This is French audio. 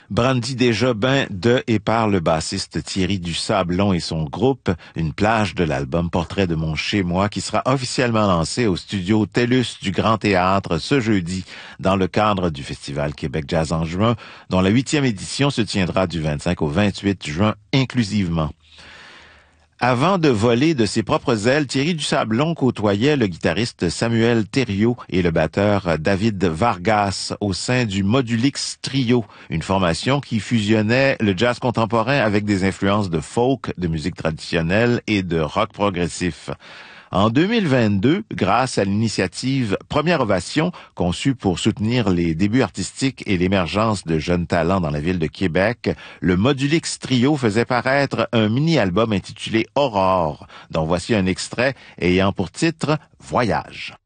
Brandy Desjobins de et par le bassiste Thierry Dusablon et son groupe, une plage de l'album Portrait de mon chez-moi qui sera officiellement lancé au studio TELUS du Grand Théâtre ce jeudi dans le cadre du Festival Québec Jazz en juin, dont la 8e édition se tiendra du 25 au 28 juin inclusivement. Avant de voler de ses propres ailes, Thierry Dusablon côtoyait le guitariste Samuel Thériault et le batteur David Vargas au sein du Modulix Trio, une formation qui fusionnait le jazz contemporain avec des influences de folk, de musique traditionnelle et de rock progressif. En 2022, grâce à l'initiative Première Ovation, conçue pour soutenir les débuts artistiques et l'émergence de jeunes talents dans la ville de Québec, le Modulix Trio faisait paraître un mini-album intitulé Aurore, dont voici un extrait ayant pour titre Voyage.